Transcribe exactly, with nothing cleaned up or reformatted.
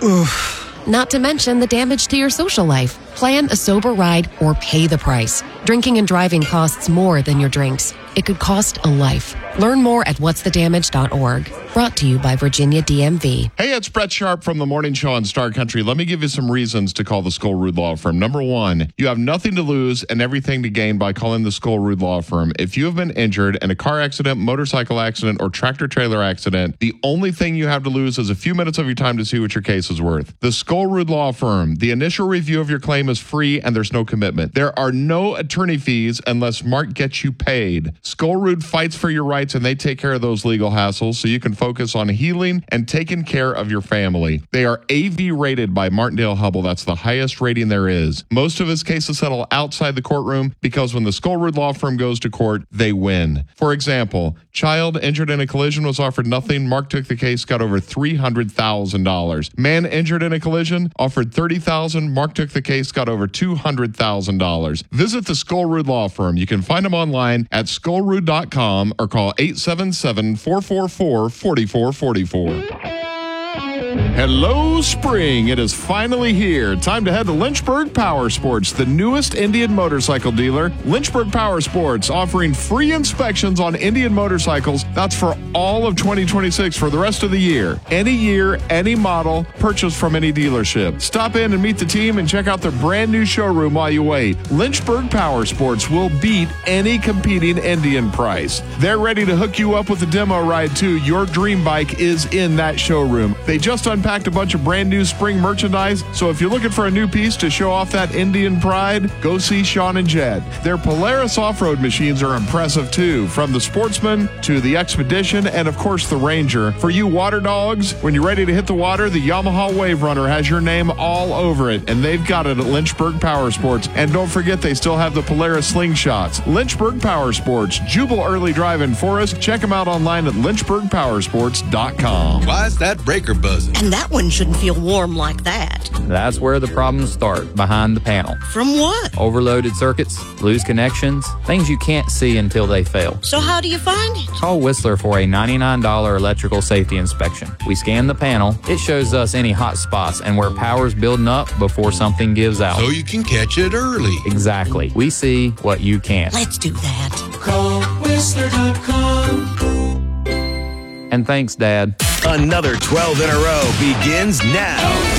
Not to mention the damage to your social life. Plan a sober ride or pay the price. Drinking and driving costs more than your drinks. It could cost a life. Learn more at what's the damage dot org. Brought to you by Virginia D M V. Hey, it's Brett Sharp from the Morning Show on Star Country. Let me give you some reasons to call the Skull-Ruud Law Firm. Number one, you have nothing to lose and everything to gain by calling the Skull-Ruud Law Firm. If you have been injured in a car accident, motorcycle accident, or tractor-trailer accident, the only thing you have to lose is a few minutes of your time to see what your case is worth. The Skull-Ruud Law Firm. The initial review of your claim is free and there's no commitment. There are no attorney fees unless Mark gets you paid. Skull-Ruud fights for your rights and they take care of those legal hassles so you can focus on healing and taking care of your family. They are A V rated by Martindale-Hubbell. That's the highest rating there is. Most of his cases settle outside the courtroom because when the Skull-Ruud Law Firm goes to court, they win. For example, child injured in a collision was offered nothing. Mark took the case, got over three hundred thousand dollars. Man injured in a collision offered thirty thousand dollars. Mark took the case, got over two hundred thousand dollars. Visit the Skull-Ruud Law Firm. You can find them online at skull ruud dot com or call eight seven seven, four four four, four four four four. Hello, spring. It is finally here. Time to head to Lynchburg Power Sports, the newest Indian motorcycle dealer. Lynchburg Power Sports offering free inspections on Indian motorcycles. That's for all of twenty twenty-six for the rest of the year. Any year, any model, purchase from any dealership. Stop in and meet the team and check out their brand new showroom while you wait. Lynchburg Power Sports will beat any competing Indian price. They're ready to hook you up with a demo ride too. Your dream bike is in that showroom. They just unpacked a bunch of brand new spring merchandise, so if you're looking for a new piece to show off that Indian pride, go see Sean and Jed. Their Polaris off-road machines are impressive too, from the Sportsman to the Expedition and of course the Ranger. For you water dogs, when you're ready to hit the water, the Yamaha Wave Runner has your name all over it, and they've got it at Lynchburg Power Sports. And don't forget, they still have the Polaris Slingshots. Lynchburg Power Sports, Jubal Early Drive in Forest. Check them out online at lynchburg power sports dot com. Why is that breaker buzzing? And that one shouldn't feel warm like that. That's where the problems start, behind the panel. From what? Overloaded circuits, loose connections, things you can't see until they fail. So how do you find it? Call Whistler for a ninety-nine dollars electrical safety inspection. We scan the panel. It shows us any hot spots and where power's building up before something gives out. So you can catch it early. Exactly. We see what you can't. Let's do that. Call Whistler dot com. And thanks, Dad. Another twelve in a row begins now.